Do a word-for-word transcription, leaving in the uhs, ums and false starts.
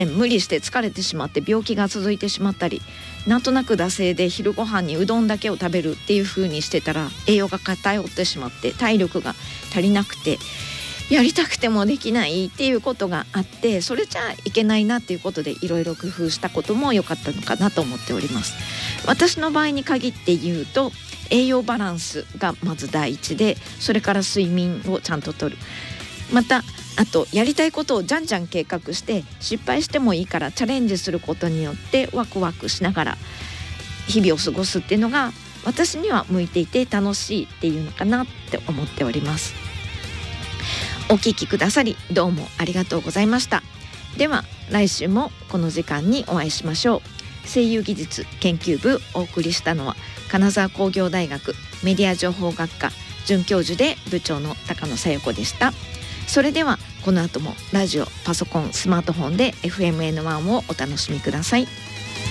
無理して疲れてしまって病気が続いてしまったり、なんとなく惰性で昼ご飯にうどんだけを食べるっていう風にしてたら栄養が偏ってしまって体力が足りなくてやりたくてもできないっていうことがあって、それじゃいけないなっていうことでいろいろ工夫したことも良かったのかなと思っております。私の場合に限って言うと栄養バランスがまず第一で、それから睡眠をちゃんととる、またあとやりたいことをじゃんじゃん計画して失敗してもいいからチャレンジすることによってワクワクしながら日々を過ごすっていうのが私には向いていて楽しいっていうのかなって思っております。お聞きくださりどうもありがとうございました。では来週もこの時間にお会いしましょう。声優技術研究部お送りしたのは金沢工業大学メディア情報学科准教授で部長の高野紗友子でした。それではこの後もラジオ、パソコン、スマートフォンで エフエムエヌワン をお楽しみください。